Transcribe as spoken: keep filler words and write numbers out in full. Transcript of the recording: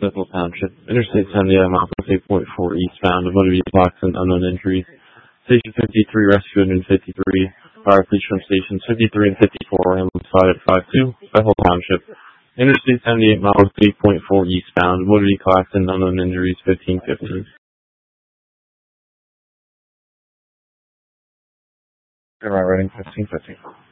Bethel Township. Interstate seventy-eight, mile eight point four eastbound. A motor vehicle accident, unknown injuries. Station fifty-three, rescue engine fifty-three. Fire police from stations fifty-three and fifty-four, ambulance five at five two, Bethel Township. Interstate seventy-eight, mile eight point four eastbound. Motor vehicle accident, unknown injuries, fifteen fifteen. Am I writing fifteen fifteen?